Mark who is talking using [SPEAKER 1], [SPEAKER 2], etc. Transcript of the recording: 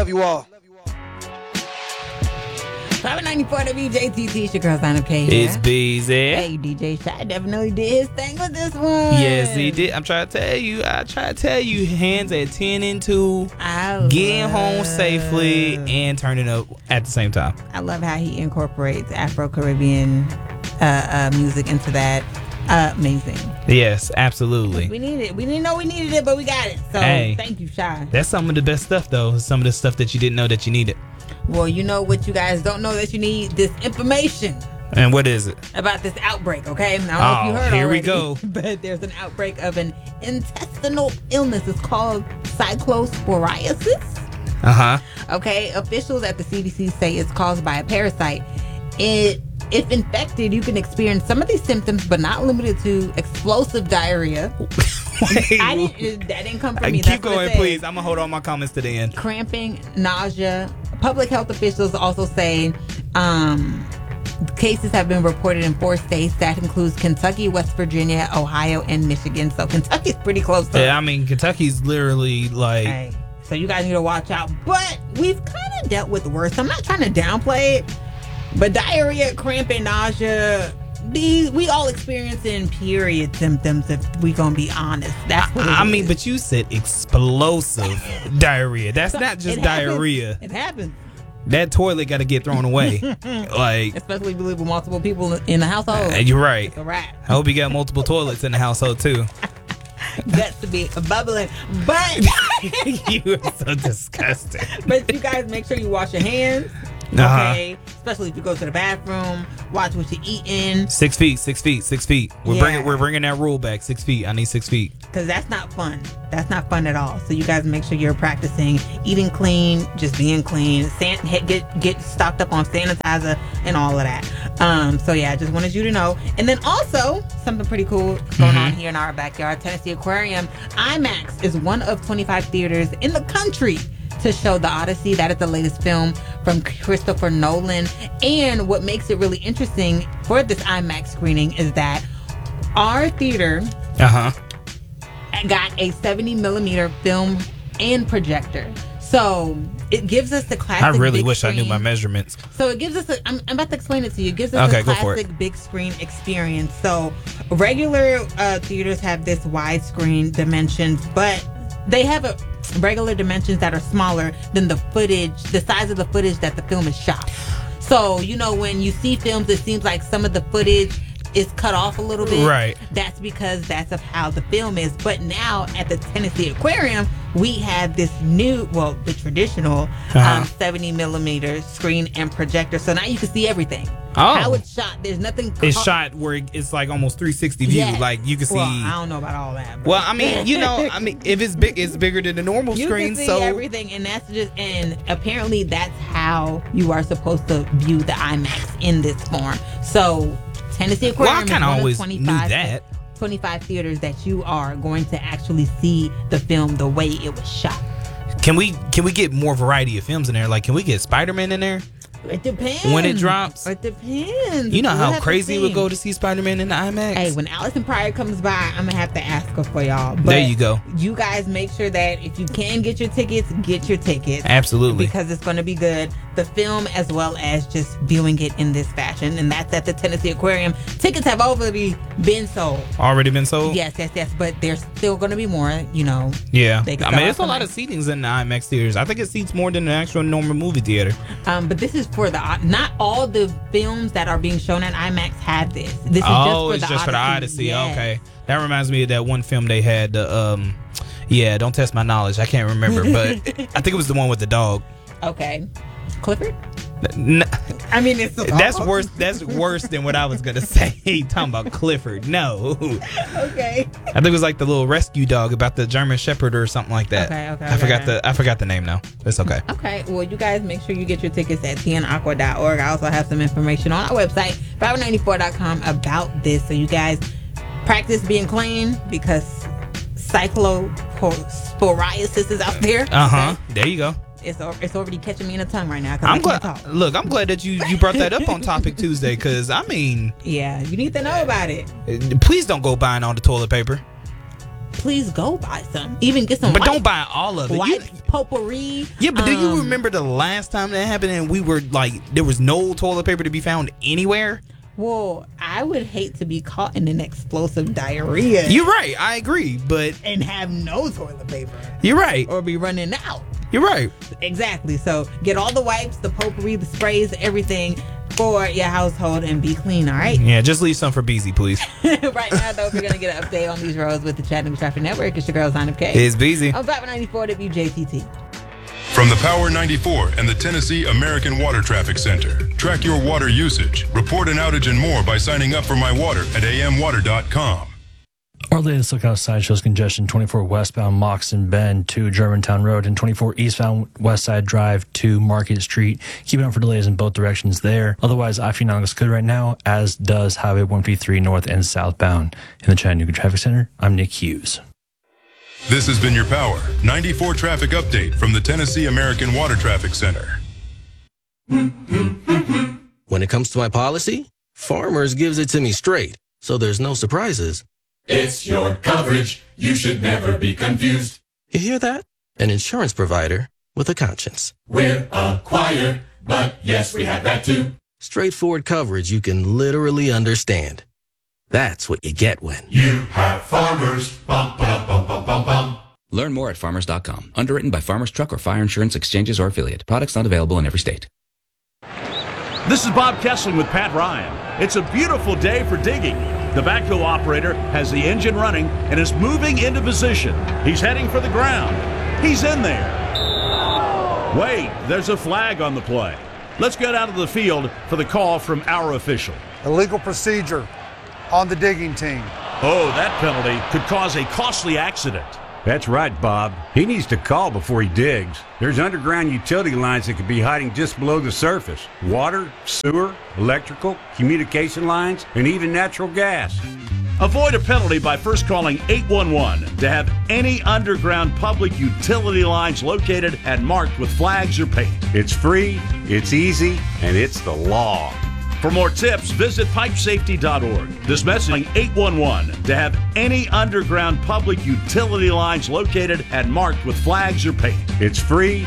[SPEAKER 1] Love you all.
[SPEAKER 2] 594 WJTT, it's your girl Zana K here.
[SPEAKER 3] It's Beezy.
[SPEAKER 2] Hey, DJ Shy definitely did his thing with this one.
[SPEAKER 3] Yes, he did. I'm trying to tell you. Hands at 10 and 2. Getting home safely and turning up at the same time.
[SPEAKER 2] I love how he incorporates Afro-Caribbean music into that. Amazing.
[SPEAKER 3] Yes, absolutely.
[SPEAKER 2] We need it. We didn't know we needed it, but we got it. So thank you, Shy.
[SPEAKER 3] That's some of the best stuff, though. Some of the stuff that you didn't know that you needed.
[SPEAKER 2] Well, you know what you guys don't know that you need? This information.
[SPEAKER 3] And what is it?
[SPEAKER 2] About this outbreak, okay? I don't know if you heard
[SPEAKER 3] here
[SPEAKER 2] already,
[SPEAKER 3] we go.
[SPEAKER 2] But there's an outbreak of an intestinal illness. It's called cyclosporiasis.
[SPEAKER 3] Uh-huh.
[SPEAKER 2] Okay, officials at the CDC say it's caused by a parasite. If infected, you can experience some of these symptoms, but not limited to explosive diarrhea. That didn't come from me.
[SPEAKER 3] Keep going, please. I'm going to hold all my comments to the end.
[SPEAKER 2] Cramping, nausea. Public health officials also say cases have been reported in 4 states. That includes Kentucky, West Virginia, Ohio, and Michigan. So Kentucky's pretty close to
[SPEAKER 3] Yeah, I mean, Kentucky's literally like...
[SPEAKER 2] Hey, so you guys need to watch out. But we've kind of dealt with worse. I'm not trying to downplay it. But diarrhea, cramping, nausea, we all experiencing period symptoms if we gonna be honest. That's what it
[SPEAKER 3] I
[SPEAKER 2] is.
[SPEAKER 3] mean, but you said explosive diarrhea. That's not just diarrhea.
[SPEAKER 2] It happens.
[SPEAKER 3] That toilet got to get thrown away. Like,
[SPEAKER 2] especially if you live with multiple people in the household.
[SPEAKER 3] You're right.
[SPEAKER 2] It's a wrap.
[SPEAKER 3] I hope you got multiple toilets in the household too.
[SPEAKER 2] Guts to be bubbling. But
[SPEAKER 3] you are so disgusting.
[SPEAKER 2] But you guys make sure you wash your hands. Okay, especially if you go to the bathroom, watch what you're eating.
[SPEAKER 3] 6 feet, 6 feet, 6 feet. We're bringing that rule back. 6 feet. I need 6 feet.
[SPEAKER 2] Because that's not fun. That's not fun at all. So you guys make sure you're practicing eating clean, just being clean. Get stocked up on sanitizer and all of that. So yeah, I just wanted you to know. And then also something pretty cool going on here in our backyard, Tennessee Aquarium. IMAX is one of 25 theaters in the country to show The Odyssey. That is the latest film from Christopher Nolan. And what makes it really interesting for this IMAX screening is that our theater got a 70 millimeter film and projector. So it gives us the classic.
[SPEAKER 3] I really wish
[SPEAKER 2] screen.
[SPEAKER 3] I knew my measurements.
[SPEAKER 2] So it gives us I'm about to explain it to you. It gives us a classic big screen experience. So regular theaters have this widescreen dimensions, but they have regular dimensions that are smaller than the size of the footage that the film is shot. So, you know, when you see films, it seems like some of the footage is cut off a little bit.
[SPEAKER 3] Right.
[SPEAKER 2] That's because that's of how the film is. But now at the Tennessee Aquarium, we have this new, the traditional 70 millimeter screen and projector. So now you can see everything. How it's shot. There's nothing.
[SPEAKER 3] It's shot where it's like almost 360 view.
[SPEAKER 2] Yes.
[SPEAKER 3] Like you can see.
[SPEAKER 2] Well, I don't know about all that.
[SPEAKER 3] Well, I mean, if it's big, it's bigger than the normal screen.
[SPEAKER 2] You can see everything, and and apparently that's how you are supposed to view the IMAX in this form. So Tennessee Aquarium.
[SPEAKER 3] Well, I kind of always knew that.
[SPEAKER 2] 25 theaters that you are going to actually see the film the way it was shot.
[SPEAKER 3] Can we get more variety of films in there? Like, can we get Spider-Man in there?
[SPEAKER 2] It depends.
[SPEAKER 3] When it drops?
[SPEAKER 2] It depends.
[SPEAKER 3] You know how crazy it would go to see Spider-Man in the IMAX?
[SPEAKER 2] Hey, when Allison Pryor comes by, I'm going to have to ask her for y'all. But
[SPEAKER 3] there you go.
[SPEAKER 2] You guys make sure that if you can get your tickets, get your tickets.
[SPEAKER 3] Absolutely.
[SPEAKER 2] Because it's going to be good. The film as well as just viewing it in this fashion. And that's at the Tennessee Aquarium. Tickets have already been sold.
[SPEAKER 3] Already been sold?
[SPEAKER 2] Yes. But there's still going to be more, you know.
[SPEAKER 3] Yeah. I mean, there's a lot of seatings in the IMAX theaters. I think it seats more than the actual normal movie theater.
[SPEAKER 2] But this is for not all the films that are being shown at IMAX have this. This is just for the Odyssey.
[SPEAKER 3] Yes. Okay. That reminds me of that one film they had. Don't test my knowledge. I can't remember, but I think it was the one with the dog.
[SPEAKER 2] Okay. Clifford?
[SPEAKER 3] No,
[SPEAKER 2] I mean, it's a dog.
[SPEAKER 3] That's worse than what I was gonna say. Talking about Clifford. No.
[SPEAKER 2] Okay.
[SPEAKER 3] I think it was like the little rescue dog about the German Shepherd or something like that.
[SPEAKER 2] Okay.
[SPEAKER 3] I forgot the name now. It's okay.
[SPEAKER 2] Okay. Well, you guys make sure you get your tickets at tnaqua.org. I also have some information on our website, 594.com, about this. So you guys practice being clean because cyclosporiasis is out there.
[SPEAKER 3] Okay? There you go.
[SPEAKER 2] It's already catching me in the tongue right now.
[SPEAKER 3] I'm glad that you brought that up on Topic Tuesday, because I mean,
[SPEAKER 2] yeah, you need to know about it.
[SPEAKER 3] Please don't go buying all the toilet paper.
[SPEAKER 2] please go buy some. Even get some
[SPEAKER 3] But
[SPEAKER 2] wipes.
[SPEAKER 3] don't buy all of it.
[SPEAKER 2] Wipes, potpourri.
[SPEAKER 3] Yeah, but do you remember the last time that happened and we were like, there was no toilet paper to be found anywhere?
[SPEAKER 2] Well, I would hate to be caught in an explosive diarrhea.
[SPEAKER 3] You're right. I agree, but
[SPEAKER 2] and have no toilet paper.
[SPEAKER 3] You're right.
[SPEAKER 2] Or be running out.
[SPEAKER 3] You're right.
[SPEAKER 2] Exactly. So get all the wipes, the potpourri, the sprays, everything for your household and be clean, all right?
[SPEAKER 3] Yeah, just leave some for Beezy, please.
[SPEAKER 2] Right now, though, we're going to get an update on these roads with the Chattanooga Traffic Network. It's your girl, Sign Up K.
[SPEAKER 3] It's Beezy.
[SPEAKER 2] On 594 WJTT.
[SPEAKER 1] From the Power 94 and the Tennessee American Water Traffic Center. Track your water usage, report an outage and more by signing up for My Water at amwater.com.
[SPEAKER 4] Our latest look outside shows congestion 24 westbound Moxon Bend to Germantown Road and 24 eastbound West Side Drive to Market Street. Keep out for delays in both directions there. Otherwise, I-59 looks good right now, as does Highway 153 north and southbound. In the Chattanooga Traffic Center, I'm Nick Hughes.
[SPEAKER 1] This has been your Power 94 traffic update from the Tennessee American Water Traffic Center.
[SPEAKER 5] When it comes to my policy, Farmers gives it to me straight, so there's no surprises.
[SPEAKER 6] It's your coverage. You should never be confused.
[SPEAKER 5] You hear that? An insurance provider with a conscience.
[SPEAKER 6] We're acquired, but yes, we have that too.
[SPEAKER 5] Straightforward coverage you can literally understand. That's what you get when
[SPEAKER 6] you have Farmers. Bum, bum, bum, bum, bum, bum.
[SPEAKER 7] Learn more at farmers.com. Underwritten by Farmers Truck or Fire Insurance Exchanges or Affiliate. Products not available in every state.
[SPEAKER 8] This is Bob Kessling with Pat Ryan. It's a beautiful day for digging. The backhoe operator has the engine running and is moving into position. He's heading for the ground. He's in there. Wait, there's a flag on the play. Let's get out of the field for the call from our official.
[SPEAKER 9] Illegal procedure on the digging team.
[SPEAKER 8] Oh, that penalty could cause a costly accident.
[SPEAKER 10] That's right, Bob. He needs to call before he digs. There's underground utility lines that could be hiding just below the surface. Water, sewer, electrical, communication lines, and even natural gas.
[SPEAKER 8] Avoid a penalty by first calling 811 to have any underground public utility lines located and marked with flags or paint.
[SPEAKER 10] It's free, it's easy, and it's the law.
[SPEAKER 8] For more tips, visit pipesafety.org. This messaging 811 to have any underground public utility lines located and marked with flags or paint.
[SPEAKER 10] It's free,